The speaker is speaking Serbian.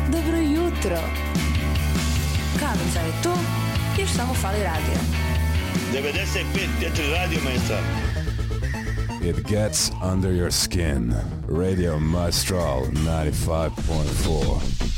Dobro jutro. Kavica je tu, još samo fali radio. 95.4 Radio Maestra. It gets under your skin. Radio Maestral 95.4.